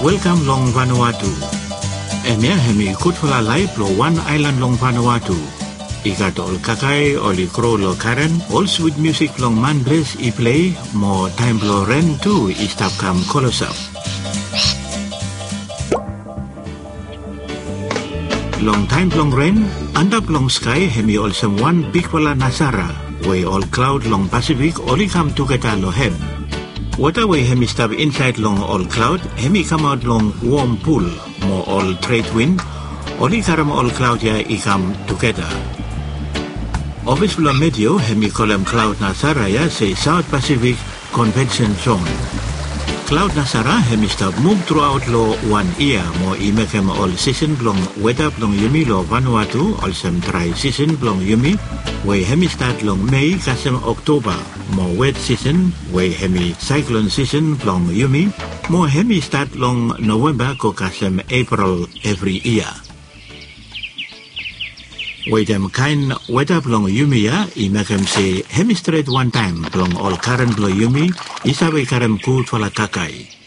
Welcome long Vanuatu. Enya hemi kutfula live lo one island long Vanuatu. Ikat ol kakai oli kro lo karen, all sweet music long mandres I play, mo time lo ren tu istap kam kolosap. Long time long rain, andap long sky hemi all some one big wala nasara, way all cloud long Pacific oli come together lo hem. Water way hemi stop inside long all cloud, hemi come out long warm pool, more all trade wind, oli karam all cloud ya I come together. Office below medio hemi column cloud nasara ya say South Pacific Convention Zone. Cloud nasara hemi stop move throughout lo 1 year, mo I make him all season long weather long yumi lo Vanuatu, all some dry season long yumi, way hemi start long May kasem October, more wet season, way hemi cyclone season long yumi, more hemi start long November ko kasem April every year. Way them kind weather long yumi ya, I make him say hemi straight one time long all current lo yumi, isawe karem cool for la kakai.